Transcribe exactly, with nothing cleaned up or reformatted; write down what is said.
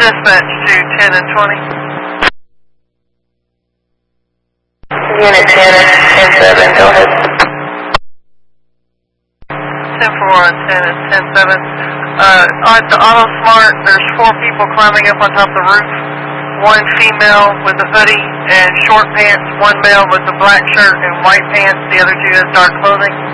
dispatch to ten and twenty. Unit ten and ten seven, go ahead. ten four and ten and ten seven. Uh, at the Auto Smart, there's four people climbing up on top of the roof. One female with a hoodie and short pants, one male with a black shirt and white pants, the other two has dark clothing.